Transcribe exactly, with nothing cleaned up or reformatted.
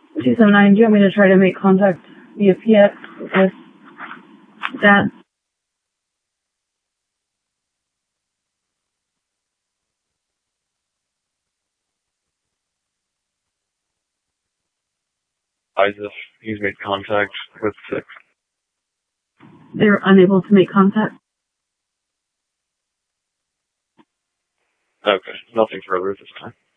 two seven nine, do you want me to try to make contact via P X with that? Isaac, he's made contact with six. They're unable to make contact? Okay, nothing further at this time.